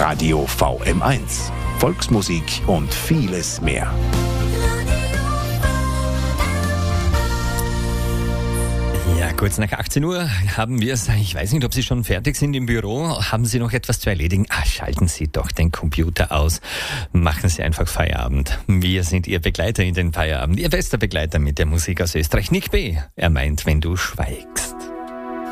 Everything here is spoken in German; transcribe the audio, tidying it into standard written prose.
Radio VM1. Volksmusik und vieles mehr. Ja, kurz nach 18 Uhr haben wir es. Ich weiß nicht, ob Sie schon fertig sind im Büro. Haben Sie noch etwas zu erledigen? Schalten Sie doch den Computer aus. Machen Sie einfach Feierabend. Wir sind Ihr Begleiter in den Feierabend. Ihr bester Begleiter mit der Musik aus Österreich. Nick B. Er meint, wenn du schweigst.